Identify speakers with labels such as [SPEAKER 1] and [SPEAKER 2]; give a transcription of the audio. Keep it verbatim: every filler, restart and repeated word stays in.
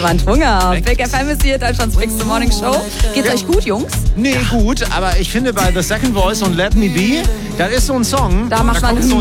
[SPEAKER 1] Jemand Hunger. Big F M ist hier, Deutschlands Bigste Morning Show. Geht's
[SPEAKER 2] Ja.
[SPEAKER 1] euch gut, Jungs?
[SPEAKER 2] Nee, gut, aber ich finde bei The Second Voice und Let Me Be, das ist so ein Song.
[SPEAKER 1] Da macht man
[SPEAKER 2] kommt so